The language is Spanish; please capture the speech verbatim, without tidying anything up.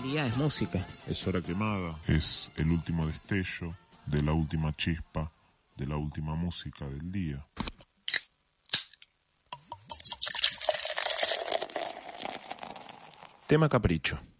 día es música. Es hora quemada, es el último destello de la última chispa, de la última música del día. Tema capricho.